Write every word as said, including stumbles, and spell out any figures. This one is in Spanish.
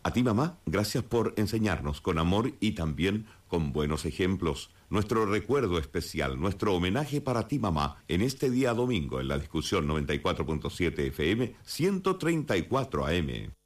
A ti, mamá, gracias por enseñarnos con amor y también con buenos ejemplos. Nuestro recuerdo especial, nuestro homenaje para ti, mamá, en este día domingo en la discusión noventa y cuatro punto siete F M, ciento treinta y cuatro A M.